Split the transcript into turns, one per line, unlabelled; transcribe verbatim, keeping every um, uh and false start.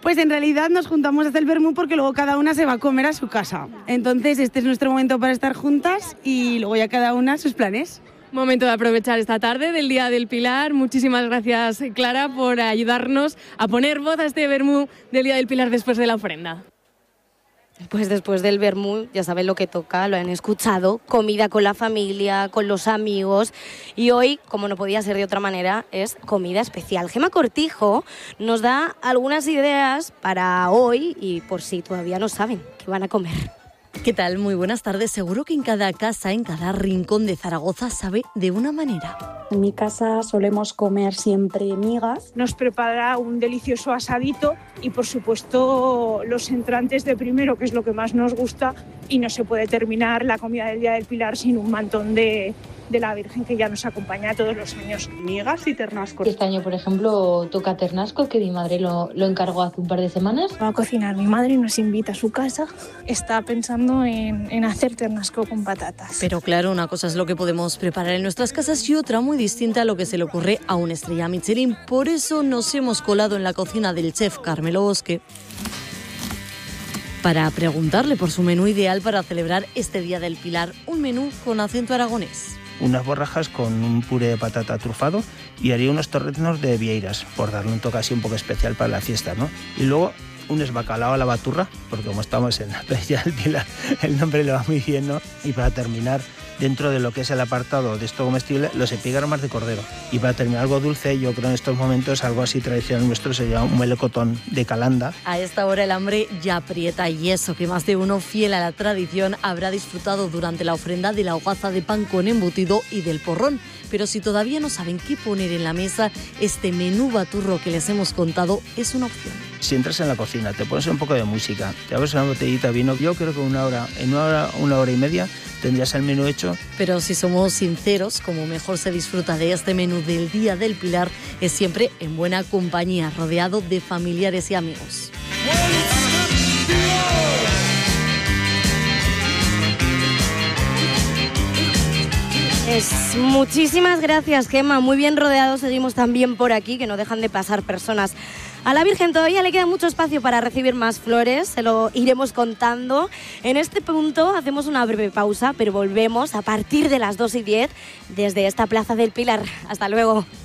Pues en realidad nos juntamos a hacer el vermú porque luego cada una se va a comer a su casa. Entonces este es nuestro momento para estar juntas y luego ya cada una sus planes.
Momento de aprovechar esta tarde del Día del Pilar. Muchísimas gracias, Clara, por ayudarnos a poner voz a este vermú del Día del Pilar después de la ofrenda.
Pues después del vermú, ya saben lo que toca, lo han escuchado, comida con la familia, con los amigos, y hoy, como no podía ser de otra manera, es comida especial. Gemma Cortijo nos da algunas ideas para hoy y por si todavía no saben qué van a comer.
¿Qué tal? Muy buenas tardes. Seguro que en cada casa, en cada rincón de Zaragoza sabe de una manera.
En mi casa solemos comer siempre migas.
Nos prepara un delicioso asadito y, por supuesto, los entrantes de primero, que es lo que más nos gusta, y no se puede terminar la comida del Día del Pilar sin un mantón de, de la Virgen que ya nos acompaña todos los años.
Migas y ternasco.
Este año, por ejemplo, toca ternasco, que mi madre lo, lo encargó hace un par de semanas.
Va a cocinar mi madre y nos invita a su casa. Está pensando en, en hacer ternasco con patatas.
Pero claro, una cosa es lo que podemos preparar en nuestras casas y otra muy distinta a lo que se le ocurre a una estrella Michelin. Por eso nos hemos colado en la cocina del chef Carmelo Bosque para preguntarle por su menú ideal para celebrar este Día del Pilar, un menú con acento aragonés.
Unas borrajas con un puré de patata trufado y haría unos torreznos de vieiras, por darle un toque así un poco especial para la fiesta, ¿no? Y luego un esbacalao a la baturra, porque como estamos en la playa del Pilar, el nombre le va muy bien, ¿no? Y para terminar, dentro de lo que es el apartado de esto comestible, los epígramas de cordero. Y para terminar algo dulce, yo creo en estos momentos algo así tradicional nuestro sería un melocotón de calanda.
A esta hora el hambre ya aprieta y eso que más de uno fiel a la tradición habrá disfrutado durante la ofrenda de la hogaza de pan con embutido y del porrón. Pero si todavía no saben qué poner en la mesa, este menú baturro que les hemos contado es una opción.
Si entras en la cocina, te pones un poco de música, te abres una botellita de vino, yo creo que una hora, en una hora, una hora y media tendrías el menú hecho.
Pero si somos sinceros, como mejor se disfruta de este menú del Día del Pilar es siempre en buena compañía, rodeado de familiares y amigos.
Pues muchísimas gracias, Gemma. Muy bien rodeados seguimos también por aquí, que no dejan de pasar personas. A la Virgen todavía le queda mucho espacio para recibir más flores, se lo iremos contando. En este punto hacemos una breve pausa, pero volvemos a partir de las dos y diez desde esta Plaza del Pilar. Hasta luego.